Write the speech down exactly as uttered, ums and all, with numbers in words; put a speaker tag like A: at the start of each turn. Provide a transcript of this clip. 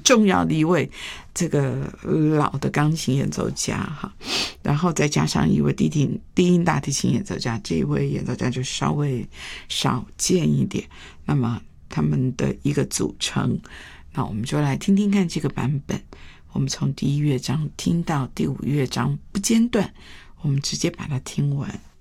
A: 重要的一位这个老的钢琴演奏家哈，然后再加上一位低音低音大提琴演奏家，这一位演奏家就稍微少见一点。那么他们的一个组成，那我们就来听听看这个版本。我们从第一乐章听到第五乐章不间断，我们直接把它听完。